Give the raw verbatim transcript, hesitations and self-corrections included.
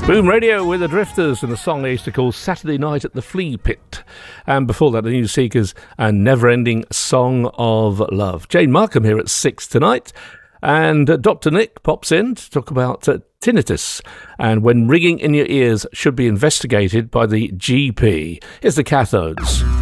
Boom Radio with the Drifters and a song they used to call Saturday Night at the Flea Pit. And before that, the New Seekers and Never Ending Song of Love. Jane Markham here at six tonight. And uh, Doctor Nick pops in to talk about uh, tinnitus and when ringing in your ears should be investigated by the G P. Here's the Cathodes.